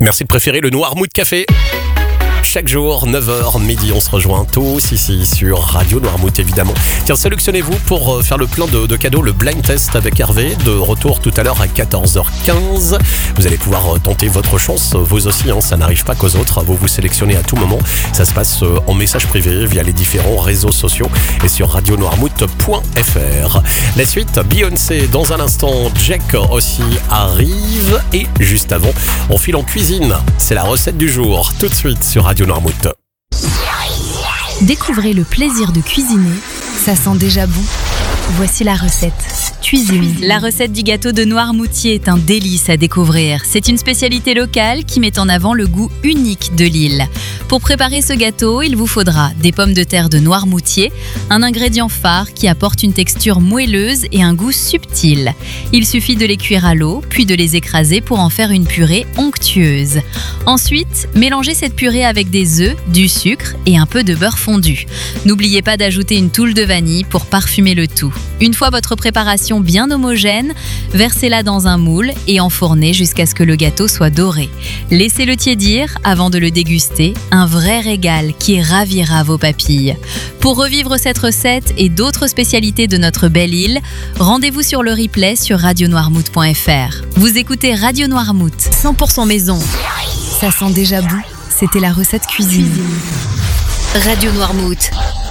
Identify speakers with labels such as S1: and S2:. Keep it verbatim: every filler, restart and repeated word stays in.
S1: Merci de préférer le Noirmouth Café. Chaque jour, neuf heures, midi, on se rejoint tous ici sur Radio Noirmouth évidemment. Tiens, sélectionnez-vous pour faire le plein de, de cadeaux, le blind test avec Hervé, de retour tout à l'heure à quatorze heures quinze. Vous allez pouvoir tenter votre chance, vous aussi, hein, ça n'arrive pas qu'aux autres. Vous vous sélectionnez à tout moment. Ça se passe en message privé via les différents réseaux sociaux et sur radio noirmouth point f r. La suite, Beyoncé dans un instant, Jack aussi arrive et juste avant, on file en cuisine. C'est la recette du jour, tout de suite sur Radio Noirmouth.
S2: Découvrez le plaisir de cuisiner, ça sent déjà bon. Voici la recette. Cuisine. La recette du gâteau de Noirmoutier est un délice à découvrir. C'est une spécialité locale qui met en avant le goût unique de l'île. Pour préparer ce gâteau, il vous faudra des pommes de terre de Noirmoutier, un ingrédient phare qui apporte une texture moelleuse et un goût subtil. Il suffit de les cuire à l'eau, puis de les écraser pour en faire une purée onctueuse. Ensuite, mélangez cette purée avec des œufs, du sucre et un peu de beurre fondu. N'oubliez pas d'ajouter une touche de vanille pour parfumer le tout. Une fois votre préparation bien homogène, versez-la dans un moule et enfournez jusqu'à ce que le gâteau soit doré. Laissez-le tiédir avant de le déguster, un vrai régal qui ravira vos papilles. Pour revivre cette recette et d'autres spécialités de notre belle île, rendez-vous sur le replay sur radio noirmouth point f r. Vous écoutez Radio Noirmouth, cent pour cent maison. Ça sent déjà bon, c'était la recette cuisine.
S3: Radio Noirmouth.